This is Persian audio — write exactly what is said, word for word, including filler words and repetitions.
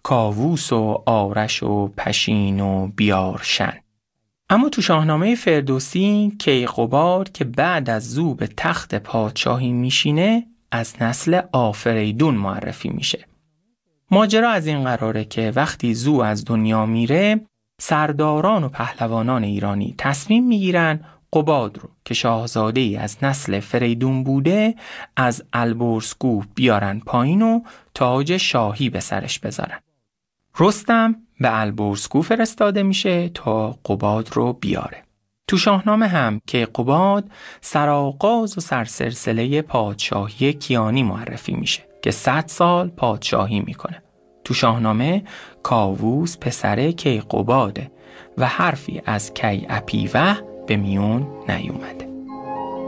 کاووس و آرش و پشین و بیارشن. اما تو شاهنامه فردوسی کیقباد که بعد از زو به تخت پادشاهی میشینه از نسل آفریدون معرفی میشه. ماجرا از این قراره که وقتی زو از دنیا میره سرداران و پهلوانان ایرانی تصمیم میگیرن قباد رو که شاهزاده ای از نسل فریدون بوده از البرزگو بیارن پایین و تاج شاهی به سرش بذارن. رستم به البرزگو فرستاده میشه تا قباد رو بیاره. تو شاهنامه هم که قباد سرآغاز و سرسلسله پادشاهی کیانی معرفی میشه که صد سال پادشاهی میکنه. تو شاهنامه کاووس پسر کیقباده و حرفی از کی اپیوه به میون نیومده.